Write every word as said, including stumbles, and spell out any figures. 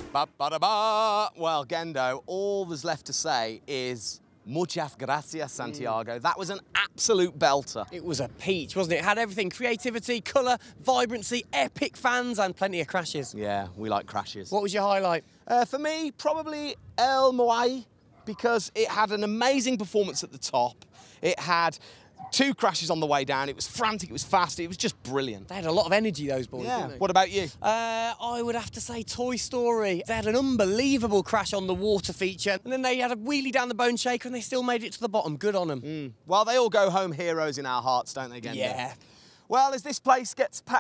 Ba, ba, da, ba. Well, Gendo, all there's left to say is muchas gracias, Santiago. Mm. That was an absolute belter. It was a peach, wasn't it? It had everything: creativity, colour, vibrancy, epic fans, and plenty of crashes. Yeah, we like crashes. What was your highlight? Uh, for me, probably El Moai, because it had an amazing performance at the top. It had two crashes on the way down. It was frantic, it was fast, it was just brilliant. They had a lot of energy, those boys, yeah. didn't they? What about you? Uh, I would have to say Toy Story. They had an unbelievable crash on the water feature, and then they had a wheelie down the Bone Shaker, and they still made it to the bottom. Good on them. Mm. Well, they all go home heroes in our hearts, don't they, Gendo? Yeah. Well, as this place gets packed